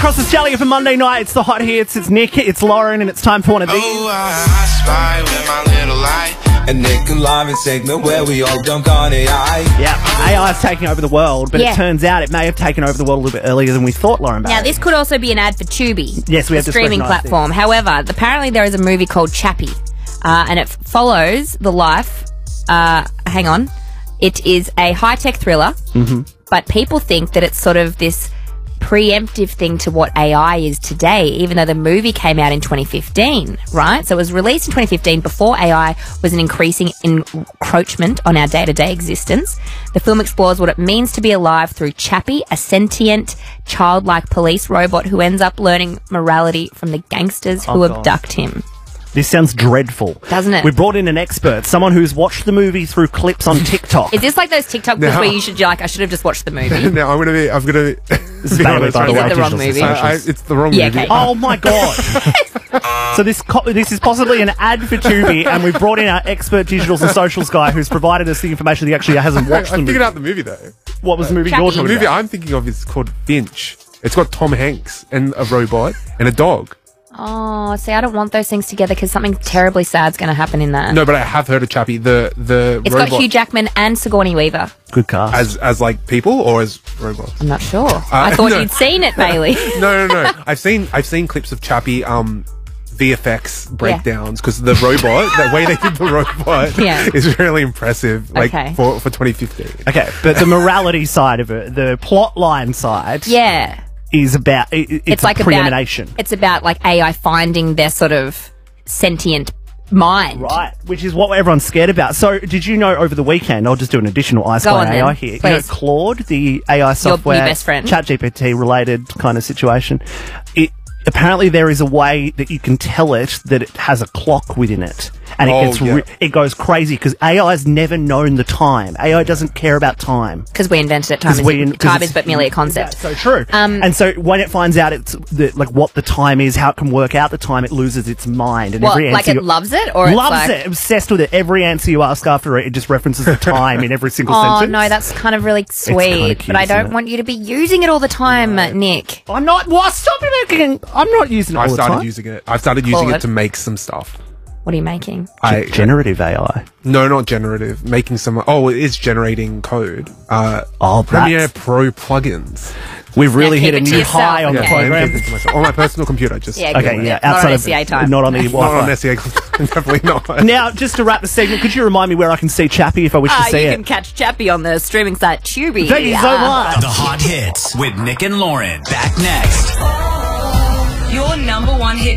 across Australia for Monday night. It's the hot hits. It's Nick, it's Lauren, and it's time for one of these. Oh, I spy with my little light. And Nick and Lauren segment where we all dunk on AI. Yeah, AI is taking over the world, but it turns out it may have taken over the world a little bit earlier than we thought, Lauren. Now, this could also be an ad for Tubi. Yes, we have the streaming platform. However, apparently there is a movie called Chappie, and it follows the life. Hang on. It is a high-tech thriller, but people think that it's sort of this preemptive thing to what AI is today, even though the movie came out in 2015, right? So it was released in 2015 before AI was an increasing encroachment on our day-to-day existence. The film explores what it means to be alive through Chappie, a sentient, childlike police robot who ends up learning morality from the gangsters who abduct him. This sounds dreadful. Doesn't it? We brought in an expert, someone who's watched the movie through clips on TikTok. Is this like those TikTok clips where you should, I should have just watched the movie? No, I'm gonna be This is Bailey, by the way. Is it the wrong movie? It's the wrong Yeah, movie. okay. Oh my god! So this is possibly an ad for Tubi, and we've brought in our expert digitals and socials guy who's provided us the information that he actually hasn't watched the I movie. figured out the movie though. What was the movie Chappie. you're The talking movie about? I'm thinking of is called Finch. It's got Tom Hanks and a robot and a dog. Oh, see, I don't want those things together because something terribly sad's going to happen in that. No, but I have heard of Chappie. The It's robot got Hugh Jackman and Sigourney Weaver. Good cast. as like people or as robots. I'm not sure. I thought no. you'd seen it, Bailey. No. I've seen clips of Chappie VFX breakdowns because the robot, the way they did the robot, is really impressive. Like for 2015. Okay, but the morality side of it, the plot line side, is about it's like preemination. It's about like AI finding their sort of sentient mind, right? Which is what everyone's scared about. So, did you know over the weekend? I'll just do an additional I Spy AI here. Please. You know, Claude, the AI software, your best friend, ChatGPT related kind of situation. Apparently, there is a way that you can tell it that it has a clock within it. And it goes crazy because AI has never known the time. AI doesn't care about time. Because we invented it. Time is but merely a concept. That's so true. And so when it finds out what the time is, how it can work out the time, it loses its mind. And every answer it loves it? Or loves it, obsessed with it. Every answer you ask after it just references the time in every single sentence. Oh, no, that's kind of really sweet. Cute, but I don't want you to be using it all the time, Nick. I'm not. Stop it. I'm not using it all the time. I've started using it to make some stuff. What are you making? Generative AI. No, not generative. Making some. Oh, it is generating code. Premiere Pro plugins. We've really hit a new high on the program. On my personal computer, just outside not on SCA time. Not on the Wi-Fi. Not on SCA, definitely not. Now, just to wrap the segment, could you remind me where I can see Chappie if I wish to see it? You can catch Chappie on the streaming site Tubi. Thank you so much. The hot hits with Nick and Lauren. Back next. Your number one hit